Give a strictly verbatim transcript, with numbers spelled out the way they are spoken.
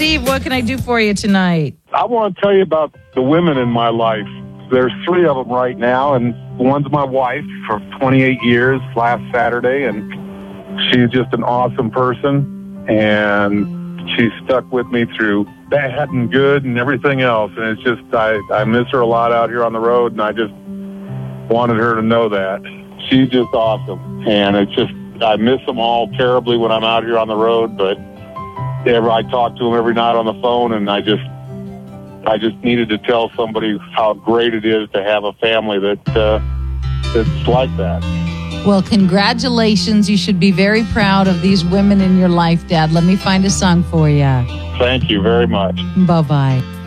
Steve, what can I do for you tonight? I want to tell you about the women in my life. There's three of them right now, and one's my wife for twenty-eight years last Saturday, and she's just an awesome person, and she's stuck with me through bad and good and everything else, and it's just, I, I miss her a lot out here on the road, and I just wanted her to know that. She's just awesome, and it's just, I miss them all terribly when I'm out here on the road, but ever, I talk to them every night on the phone, and I just I just needed to tell somebody how great it is to have a family that uh, that's like that. Well, congratulations. You should be very proud of these women in your life, Dad. Let me find a song for you. Thank you very much. Bye-bye.